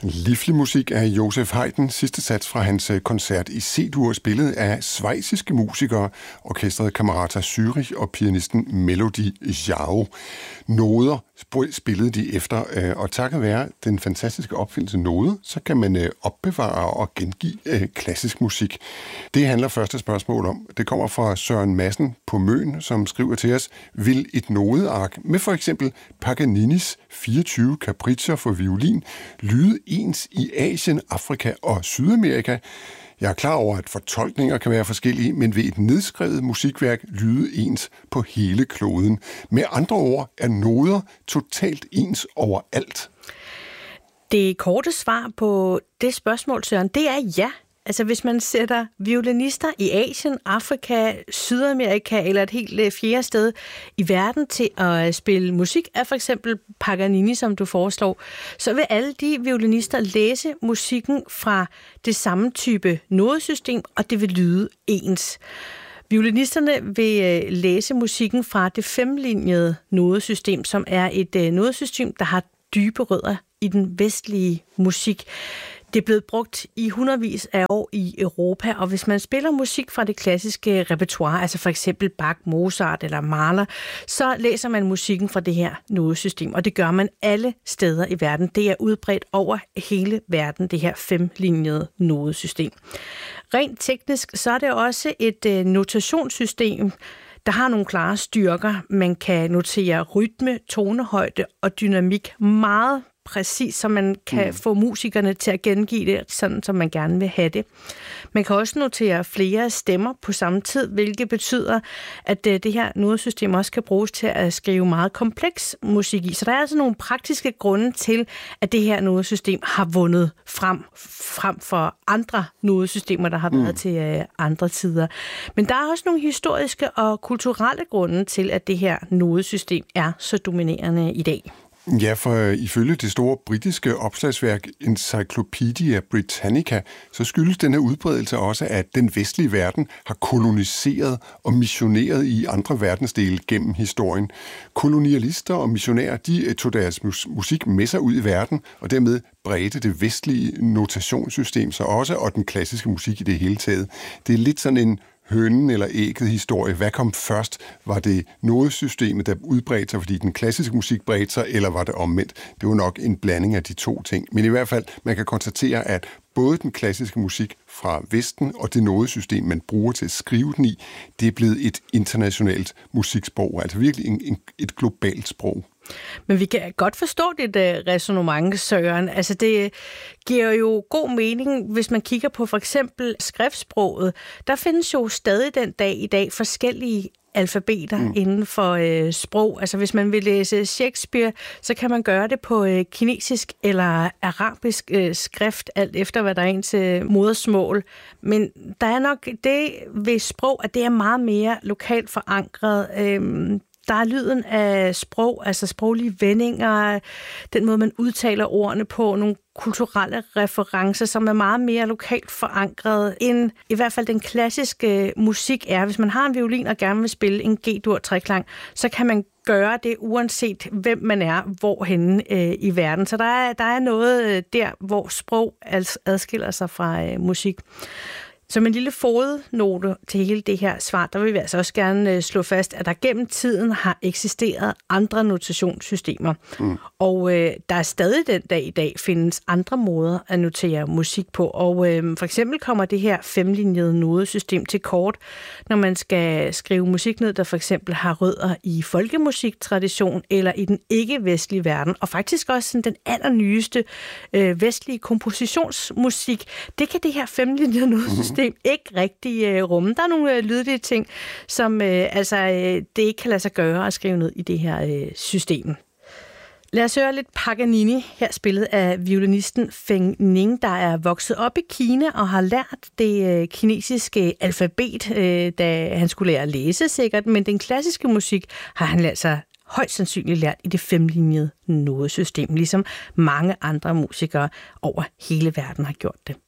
Livlig musik af Joseph Haydn, sidste sats fra hans koncert i C-dur, spillet af schweiziske musikere, orkestret Camerata Zürich og pianisten Melody Jao. Noder spillede de efter, og takket være den fantastiske opfindelse node, så kan man opbevare og gengive klassisk musik. Det handler første spørgsmål om. Det kommer fra Søren Madsen på Møn, som skriver til os: vil et nodeark med for eksempel Paganinis 24 capriccer for violin lyde ens i Asien, Afrika og Sydamerika? Jeg er klar over, at fortolkninger kan være forskellige, men vil et nedskrevet musikværk lyde ens på hele kloden? Med andre ord er noder totalt ens overalt. Det korte svar på det spørgsmål, Søren, det er ja. Altså hvis man sætter violinister i Asien, Afrika, Sydamerika eller et helt fjerde sted i verden til at spille musik af for eksempel Paganini, som du foreslår, så vil alle de violinister læse musikken fra det samme type nodesystem, og det vil lyde ens. Violinisterne vil læse musikken fra det 5-linjede nodesystem, som er et nodesystem, der har dybe rødder i den vestlige musik. Det er blevet brugt i hundredvis af år i Europa, og hvis man spiller musik fra det klassiske repertoire, altså for eksempel Bach, Mozart eller Mahler, så læser man musikken fra det her nodesystem, og det gør man alle steder i verden. Det er udbredt over hele verden, det her 5-linjede nodesystem. Rent teknisk, så er det også et notationssystem, der har nogle klare styrker. Man kan notere rytme, tonehøjde og dynamik meget præcis, så man kan få musikerne til at gengive det, sådan som man gerne vil have det. Man kan også notere flere stemmer på samme tid, hvilket betyder, at det her nodesystem også kan bruges til at skrive meget kompleks musik i. Så der er altså nogle praktiske grunde til, at det her nodesystem har vundet frem for andre nodesystemer, der har været til andre tider. Men der er også nogle historiske og kulturelle grunde til, at det her nodesystem er så dominerende i dag. Ja, for ifølge det store britiske opslagsværk Encyclopedia Britannica, så skyldes denne udbredelse også, at den vestlige verden har koloniseret og missioneret i andre verdensdele gennem historien. Kolonialister og missionærer, de tog deres musik med sig ud i verden, og dermed bredte det vestlige notationssystem så også, og den klassiske musik i det hele taget. Det er lidt sådan en hønen eller ægget historie. Hvad kom først? Var det nodesystemet, der udbredte sig, fordi den klassiske musik bredte sig, eller var det omvendt? Det var nok en blanding af de to ting. Men i hvert fald, man kan konstatere, at både den klassiske musik fra Vesten og det nodesystem, man bruger til at skrive den i, det er blevet et internationalt musiksprog, altså virkelig et globalt sprog. Men vi kan godt forstå dit ræsonnement, Søren. Altså det giver jo god mening, hvis man kigger på for eksempel skriftsproget. Der findes jo stadig den dag i dag forskellige alfabeter inden for sprog. Altså hvis man vil læse Shakespeare, så kan man gøre det på kinesisk eller arabisk skrift, alt efter hvad der er ens modersmål. Men der er nok det ved sprog, at det er meget mere lokalt forankret. Der er lyden af sprog, altså sproglige vendinger, den måde, man udtaler ordene på, nogle kulturelle referencer, som er meget mere lokalt forankret, end i hvert fald den klassiske musik er. Hvis man har en violin og gerne vil spille en G-dur treklang, så kan man gøre det, uanset hvem man er, hvorhenne i verden. Så der er noget der, hvor sprog adskiller sig fra musik. Som en lille fodnote til hele det her svar, der vil vi altså også gerne slå fast, at der gennem tiden har eksisteret andre notationssystemer. Og der er stadig den dag i dag findes andre måder at notere musik på. Og for eksempel kommer det her 5-linjede nodesystem til kort, når man skal skrive musik ned, der for eksempel har rødder i folkemusiktradition eller i den ikke-vestlige verden. Og faktisk også sådan den allernyeste vestlige kompositionsmusik. Det kan det her 5-linjede nodesystem ikke rigtig rumme. Der er nogle lydlige ting, som det ikke kan lade sig gøre at skrive ned i det her system. Lad os høre lidt Paganini, her spillet af violinisten Feng Ning, der er vokset op i Kina og har lært det kinesiske alfabet, da han skulle lære at læse sikkert, men den klassiske musik har han altså højst sandsynligt lært i det 5-linjede nodesystem, ligesom mange andre musikere over hele verden har gjort det.